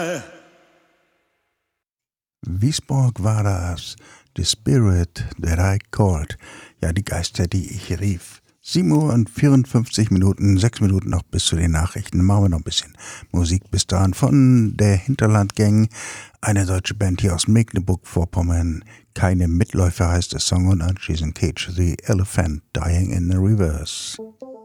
Wiesborg war das. The Spirit That I Called. Ja, die Geister, die ich rief. 7 Uhr und 54 Minuten, 6 Minuten noch bis zu den Nachrichten. Machen wir noch ein bisschen Musik bis dahin von der Hinterland-Gang. Eine deutsche Band hier aus Mecklenburg-Vorpommern. Keine Mitläufer heißt der Song und anschließend Cage the Elephant Dying in the Reverse.